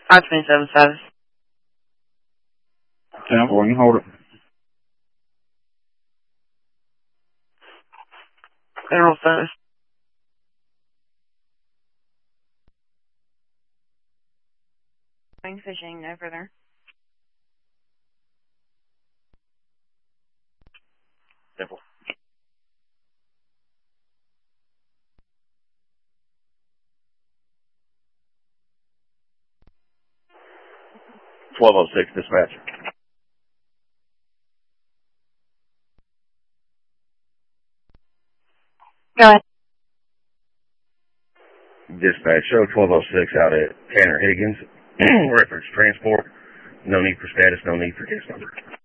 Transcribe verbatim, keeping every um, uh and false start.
five twenty-seven status. ten four, you can hold it. Clear status. Going fishing, no further. Simple. twelve oh six, dispatch. Go ahead. Dispatch, show twelve oh six out at Tanner Higgins. Reference transport. No need for status, no need for case number.